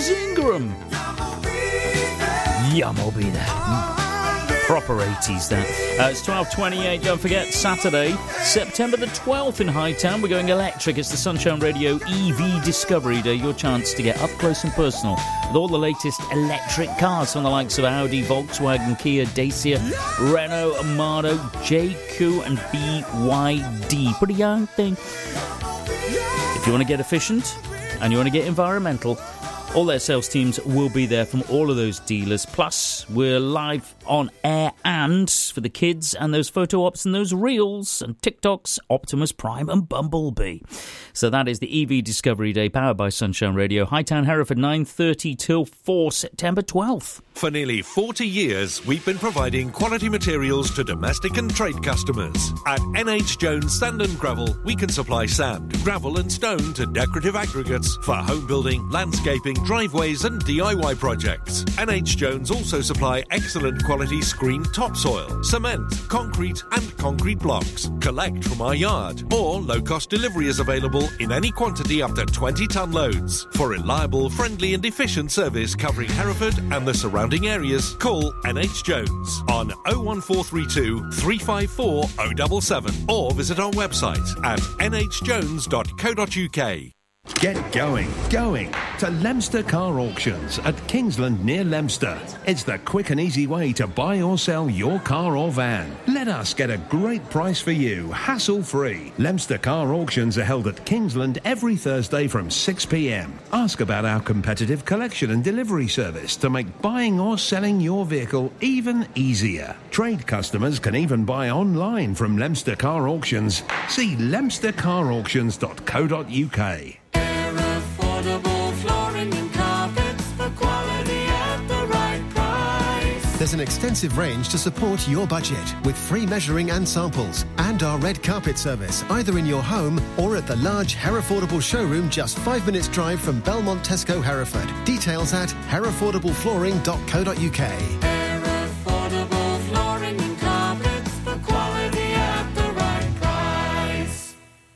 Ingram. Yum, I'll be there. Proper 80s that. It's 12:28. Don't forget, Saturday, September the 12th in Hightown. We're going electric. It's the Sunshine Radio EV Discovery Day. Your chance to get up close and personal with all the latest electric cars from the likes of Audi, Volkswagen, Kia, Dacia, Renault, Armado, JQ and BYD. Pretty young thing. If you want to get efficient and you want to get environmental, all their sales teams will be there from all of those dealers. Plus, we're live on air and for the kids and those photo ops and those reels and TikToks, Optimus Prime and Bumblebee. So that is the EV Discovery Day powered by Sunshine Radio. Hightown, Hereford, 9:30 till 4 September 12th. For nearly 40 years, we've been providing quality materials to domestic and trade customers. At NH Jones Sand and Gravel, we can supply sand, gravel and stone to decorative aggregates for home building, landscaping, driveways and DIY projects. NH Jones also supply excellent quality screened topsoil, cement, concrete and concrete blocks. Collect from our yard or low-cost delivery is available in any quantity up to 20-ton loads. For reliable, friendly and efficient service covering Hereford and the surrounding areas, call NH Jones on 01432 354 077 or visit our website at nhjones.co.uk. Get going to Leominster Car Auctions at Kingsland near Leominster. It's the quick and easy way to buy or sell your car or van. Let us get a great price for you, hassle-free. Leominster Car Auctions are held at Kingsland every Thursday from 6 p.m. Ask about our competitive collection and delivery service to make buying or selling your vehicle even easier. Trade customers can even buy online from Leominster Car Auctions. See leominstercarauctions.co.uk. Affordable flooring and carpets for quality at the right price. There's an extensive range to support your budget with free measuring and samples and our red carpet service either in your home or at the large Herefordable showroom just 5 minutes drive from Belmont Tesco, Hereford. Details at herefordableflooring.co.uk. Affordable flooring and carpets for quality at the right price.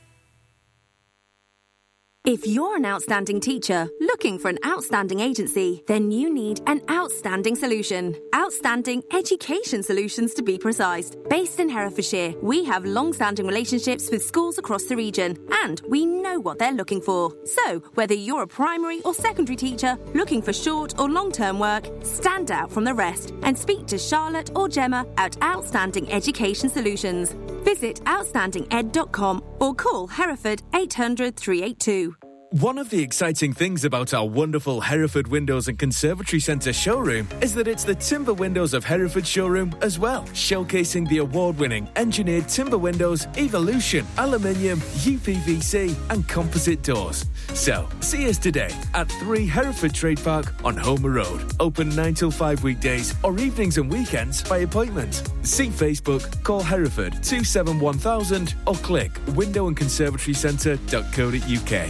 If you're an outstanding teacher looking for an outstanding agency, then you need an outstanding solution. Outstanding Education Solutions, to be precise. Based in Herefordshire, we have long-standing relationships with schools across the region, and we know what they're looking for. So, whether you're a primary or secondary teacher looking for short or long-term work, stand out from the rest and speak to Charlotte or Gemma at Outstanding Education Solutions. Visit outstandinged.com or call Hereford 800 382. One of the exciting things about our wonderful Hereford Windows and Conservatory Centre showroom is that it's the Timber Windows of Hereford showroom as well, showcasing the award-winning engineered timber windows, Evolution, aluminium, UPVC and composite doors. So, see us today at 3 Hereford Trade Park on Homer Road. Open 9 till 5 weekdays or evenings and weekends by appointment. See Facebook, call Hereford 271,000 or click windowandconservatorycentre.co.uk.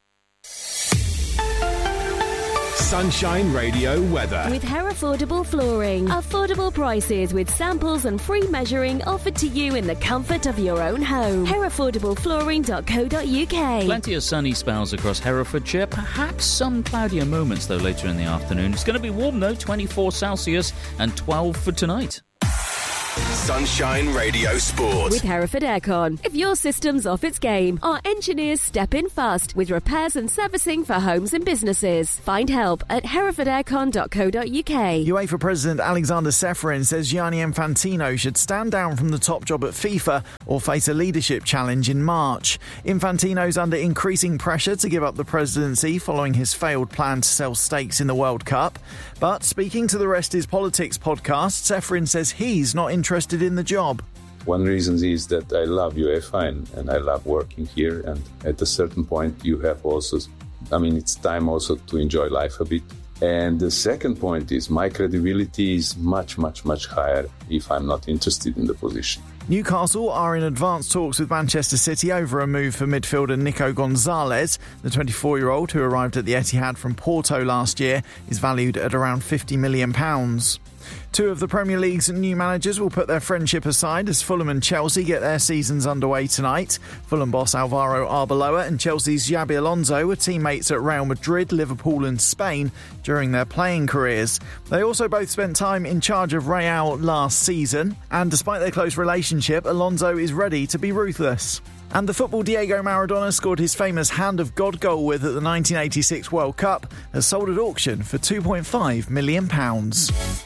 Sunshine Radio weather. With Herefordable Flooring. Affordable prices with samples and free measuring offered to you in the comfort of your own home. Herefordableflooring.co.uk. Plenty of sunny spells across Herefordshire. Perhaps some cloudier moments, though, later in the afternoon. It's going to be warm, though, 24 Celsius and 12 for tonight. Sunshine Radio Sport. With Hereford Aircon. If your system's off its game, our engineers step in fast with repairs and servicing for homes and businesses. Find help at herefordaircon.co.uk. UEFA President Alexander Ceferin says Gianni Infantino should stand down from the top job at FIFA or face a leadership challenge in March. Infantino's under increasing pressure to give up the presidency following his failed plan to sell stakes in the World Cup. But speaking to the Rest is Politics podcast, Ceferin says he's not interested in the job. One reason is that I love UEFA and I love working here. And at a certain point, you have also, it's time also to enjoy life a bit. And the second point is my credibility is much, much, much higher if I'm not interested in the position. Newcastle are in advanced talks with Manchester City over a move for midfielder Nico Gonzalez. The 24-year-old, who arrived at the Etihad from Porto last year, is valued at around £50 million. Two of the Premier League's new managers will put their friendship aside as Fulham and Chelsea get their seasons underway tonight. Fulham boss Alvaro Arbeloa and Chelsea's Xabi Alonso were teammates at Real Madrid, Liverpool and Spain during their playing careers. They also both spent time in charge of Real last season, and despite their close relationship, Alonso is ready to be ruthless. And the football Diego Maradona scored his famous Hand of God goal with at the 1986 World Cup has sold at auction for £2.5 million.